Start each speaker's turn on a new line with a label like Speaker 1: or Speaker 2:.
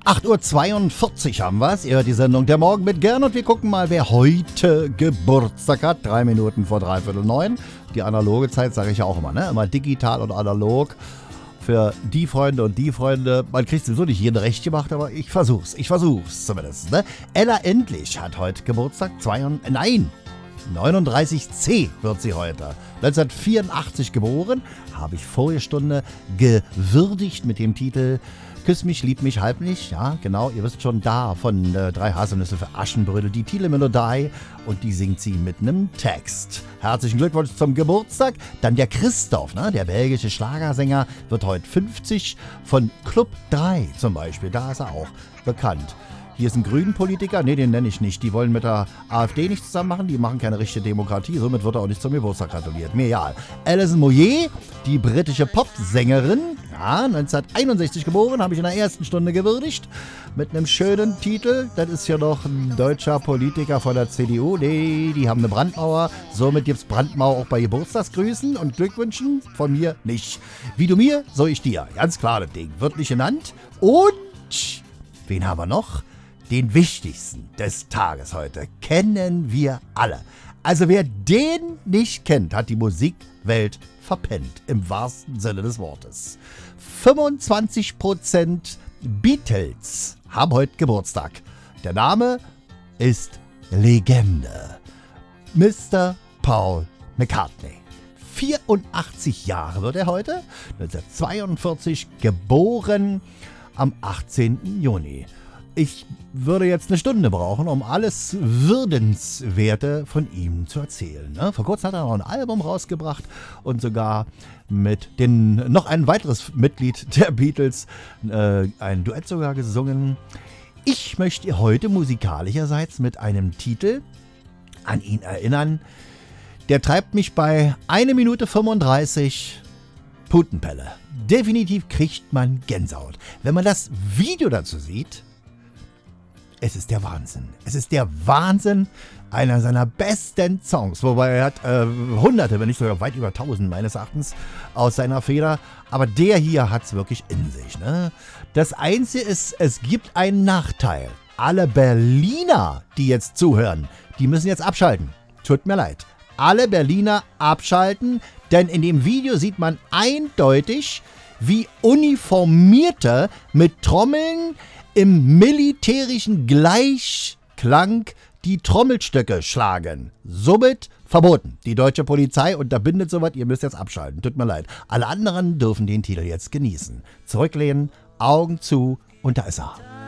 Speaker 1: 8:42 Uhr haben wir es. Ihr hört die Sendung Der Morgen mit Gern und wir gucken mal, wer heute Geburtstag hat. 3 Minuten vor 8:45. Die analoge Zeit sage ich ja auch immer, ne? Immer digital und analog. Für die Freunde und die Freunde. Man kriegt sowieso nicht jeden recht gemacht, aber ich versuch's zumindest, ne? Ella Endlich hat heute Geburtstag. 39C wird sie heute. 1984 geboren, habe ich vorige Stunde gewürdigt mit dem Titel Küss mich, lieb mich, halb nicht. Ja, genau, ihr wisst schon, da von 3 Haselnüsse für Aschenbrödel, die Titelmelodie, und die singt sie mit einem Text. Herzlichen Glückwunsch zum Geburtstag. Dann der Christoph, ne, der belgische Schlagersänger, wird heute 50, von Club 3 zum Beispiel, da ist er auch bekannt. Hier ist ein Grünen-Politiker, nee, den nenne ich nicht. Die wollen mit der AfD nicht zusammen machen, die machen keine richtige Demokratie, somit wird er auch nicht zum Geburtstag gratuliert. Mir egal. Alison Moyet, die britische Popsängerin, ja, 1961 geboren, habe ich in der ersten Stunde gewürdigt, mit einem schönen Titel. Das ist ja noch ein deutscher Politiker von der CDU, nee, die haben eine Brandmauer, somit gibt es Brandmauer auch bei Geburtstagsgrüßen und Glückwünschen, von mir nicht. Wie du mir, so ich dir. Ganz klar, das Ding wird nicht genannt. Und wen haben wir noch? Den wichtigsten des Tages heute kennen wir alle. Also wer den nicht kennt, hat die Musikwelt verpennt, im wahrsten Sinne des Wortes. 25% Beatles haben heute Geburtstag. Der Name ist Legende. Mr. Paul McCartney. 84 Jahre wird er heute, 1942 geboren, am 18. Juni. Ich würde jetzt eine Stunde brauchen, um alles Würdenswerte von ihm zu erzählen. Ne? Vor kurzem hat er noch ein Album rausgebracht und sogar mit noch ein weiteres Mitglied der Beatles ein Duett sogar gesungen. Ich möchte heute musikalischerseits mit einem Titel an ihn erinnern. Der treibt mich bei 1 Minute 35 Putenpelle. Definitiv kriegt man Gänsehaut. Wenn man das Video dazu sieht, es ist der Wahnsinn. Es ist der Wahnsinn, einer seiner besten Songs. Wobei er hat Hunderte, wenn nicht sogar weit über 1000 meines Erachtens aus seiner Feder. Aber der hier hat es wirklich in sich. Ne? Das Einzige ist, es gibt einen Nachteil. Alle Berliner, die jetzt zuhören, die müssen jetzt abschalten. Tut mir leid. Alle Berliner abschalten, denn in dem Video sieht man eindeutig, wie Uniformierte mit Trommeln im militärischen Gleichklang die Trommelstöcke schlagen. Somit verboten. Die deutsche Polizei unterbindet sowas, ihr müsst jetzt abschalten. Tut mir leid. Alle anderen dürfen den Titel jetzt genießen. Zurücklehnen, Augen zu und da ist er.